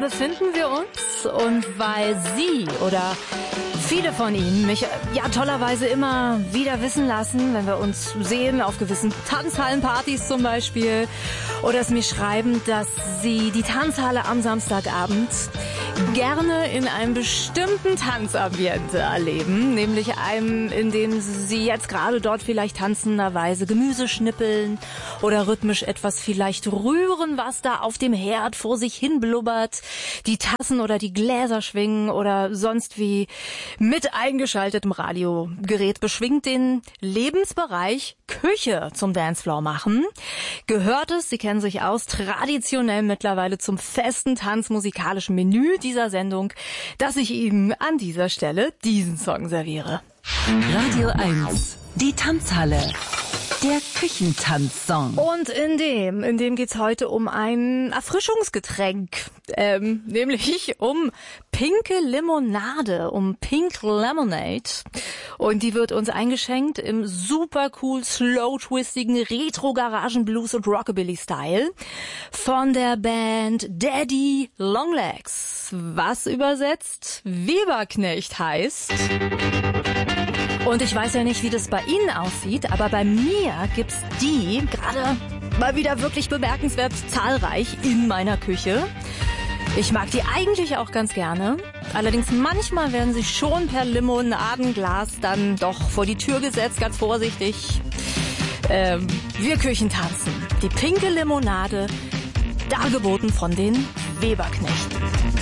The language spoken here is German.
befinden wir uns und weil Sie oder viele von Ihnen mich ja tollerweise immer wieder wissen lassen, wenn wir uns sehen auf gewissen Tanzhallenpartys zum Beispiel oder es mir schreiben, dass Sie die Tanzhalle am Samstagabend gerne in einem bestimmten Tanzambiente erleben, nämlich einem, in dem Sie jetzt gerade dort vielleicht tanzenderweise Gemüse schnippeln oder rhythmisch etwas vielleicht rühren, was da auf dem Herd vor sich hin blubbert, die Tassen oder die Gläser schwingen oder sonst wie mit eingeschaltetem Radiogerät beschwingt den Lebensbereich Küche zum Dancefloor machen. Gehört es, Sie kennen sich aus, traditionell mittlerweile zum festen tanzmusikalischen Menü dieser Sendung, dass ich Ihnen an dieser Stelle diesen Song serviere. Radio 1, die Tanzhalle. Der Küchentanzsong. Und in dem geht's heute um ein Erfrischungsgetränk, nämlich um pinke Limonade, um Pink Lemonade. Und die wird uns eingeschenkt im super cool, slow-twistigen Retro-Garagen-Blues- und Rockabilly-Style von der Band Daddy Longlegs, was übersetzt Weberknecht heißt. Und ich weiß ja nicht, wie das bei Ihnen aussieht, aber bei mir gibt's die gerade mal wieder wirklich bemerkenswert zahlreich in meiner Küche. Ich mag die eigentlich auch ganz gerne. Allerdings manchmal werden sie schon per Limonadenglas dann doch vor die Tür gesetzt, ganz vorsichtig. Wir Küchentanzen. Die pinke Limonade, dargeboten von den Weberknechten.